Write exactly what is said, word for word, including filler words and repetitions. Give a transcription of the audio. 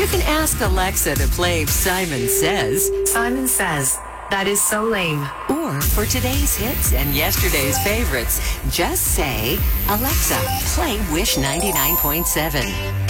You can ask Alexa to play Simon Says. Simon Says. That is so lame. Or for today's hits and yesterday's favorites, just say, Alexa, play Wish ninety-nine point seven.